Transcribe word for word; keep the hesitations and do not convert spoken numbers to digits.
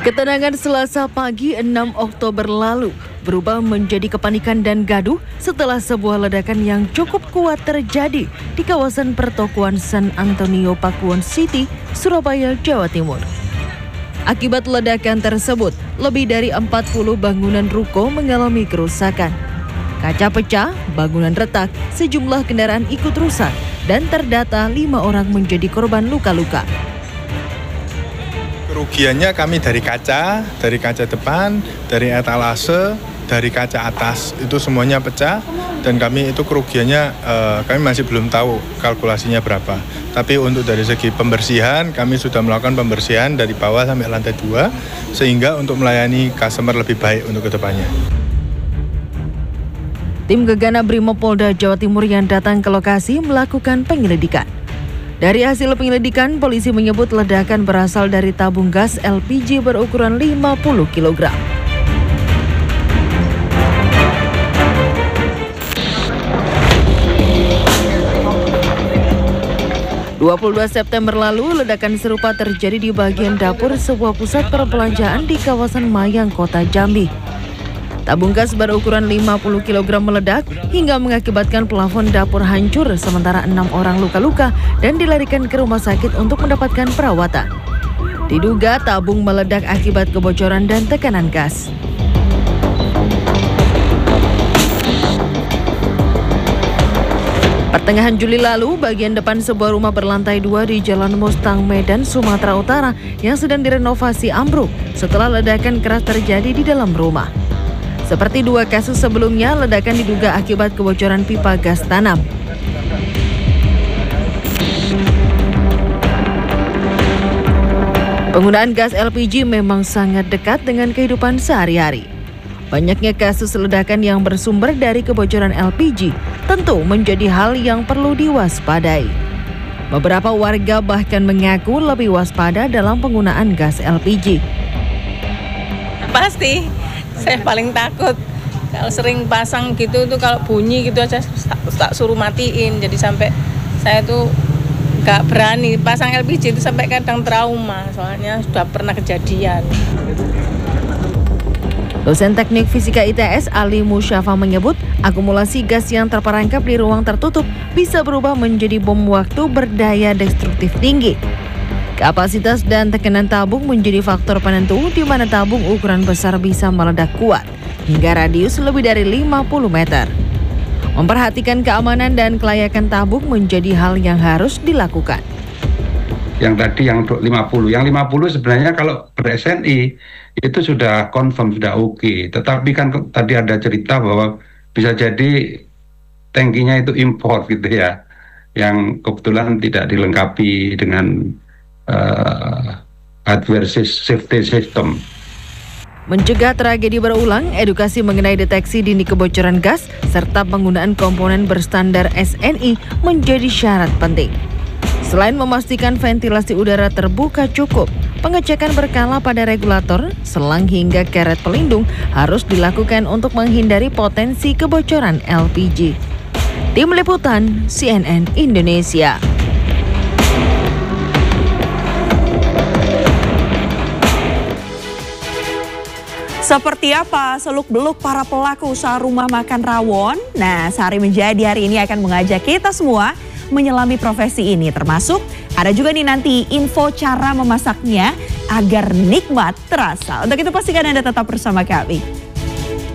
Ketenangan Selasa pagi enam Oktober lalu berubah menjadi kepanikan dan gaduh setelah sebuah ledakan yang cukup kuat terjadi di kawasan pertokoan San Antonio Pakuwon City, Surabaya, Jawa Timur. Akibat ledakan tersebut, lebih dari empat puluh bangunan ruko mengalami kerusakan. Kaca pecah, bangunan retak, sejumlah kendaraan ikut rusak, dan terdata lima orang menjadi korban luka-luka. Kerugiannya kami dari kaca, dari kaca depan, dari etalase, dari kaca atas, itu semuanya pecah dan kami itu kerugiannya eh, kami masih belum tahu kalkulasinya berapa. Tapi untuk dari segi pembersihan, kami sudah melakukan pembersihan dari bawah sampai lantai dua, sehingga untuk melayani customer lebih baik untuk kedepannya. Tim Gegana Brimopolda Jawa Timur yang datang ke lokasi melakukan penyelidikan. Dari hasil penyelidikan, polisi menyebut ledakan berasal dari tabung gas L P G berukuran lima puluh kilogram. dua puluh dua September lalu, ledakan serupa terjadi di bagian dapur sebuah pusat perbelanjaan di kawasan Mayang, Kota Jambi. Tabung gas berukuran lima puluh kilogram meledak hingga mengakibatkan plafon dapur hancur, sementara enam orang luka-luka dan dilarikan ke rumah sakit untuk mendapatkan perawatan. Diduga tabung meledak akibat kebocoran dan tekanan gas. Pertengahan Juli lalu, bagian depan sebuah rumah berlantai dua di Jalan Mustang, Medan, Sumatera Utara yang sedang direnovasi ambruk setelah ledakan keras terjadi di dalam rumah. Seperti dua kasus sebelumnya, ledakan diduga akibat kebocoran pipa gas tanam. Penggunaan gas L P G memang sangat dekat dengan kehidupan sehari-hari. Banyaknya kasus ledakan yang bersumber dari kebocoran L P G tentu menjadi hal yang perlu diwaspadai. Beberapa warga bahkan mengaku lebih waspada dalam penggunaan gas L P G. Pasti, saya paling takut kalau sering pasang gitu tuh, kalau bunyi gitu aja tak, tak suruh matiin. Jadi sampai saya tuh gak berani pasang L P G itu, sampai kadang trauma soalnya sudah pernah kejadian. Dosen Teknik Fisika I T S Ali Musyafa menyebut akumulasi gas yang terperangkap di ruang tertutup bisa berubah menjadi bom waktu berdaya destruktif tinggi. Kapasitas dan tekanan tabung menjadi faktor penentu di mana tabung ukuran besar bisa meledak kuat hingga radius lebih dari lima puluh meter. Memperhatikan keamanan dan kelayakan tabung menjadi hal yang harus dilakukan. Yang tadi yang lima puluh, yang lima puluh sebenarnya kalau ber-S N I itu sudah confirm, sudah oke. Okay. Tetapi kan tadi ada cerita bahwa bisa jadi tangkinya itu import gitu ya, yang kebetulan tidak dilengkapi dengan uh, hardware safety system. Mencegah tragedi berulang, edukasi mengenai deteksi dini kebocoran gas serta penggunaan komponen berstandar S N I menjadi syarat penting. Selain memastikan ventilasi udara terbuka cukup, pengecekan berkala pada regulator, selang hingga karet pelindung harus dilakukan untuk menghindari potensi kebocoran L P G. Tim Liputan C N N Indonesia. Seperti apa seluk-beluk para pelaku usaha rumah makan rawon? Nah, Sehari Menjadi hari ini akan mengajak kita semua menyelami profesi ini, termasuk ada juga nih nanti info cara memasaknya agar nikmat terasa. Untuk itu pastikan Anda tetap bersama kami.